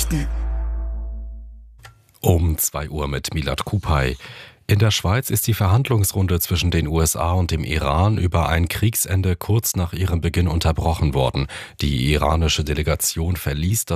Nachrichten. Um 2 Uhr mit Milad Kupay. In der Schweiz ist die Verhandlungsrunde zwischen den USA und dem Iran über ein Kriegsende kurz nach ihrem Beginn unterbrochen worden. Die iranische Delegation verließ das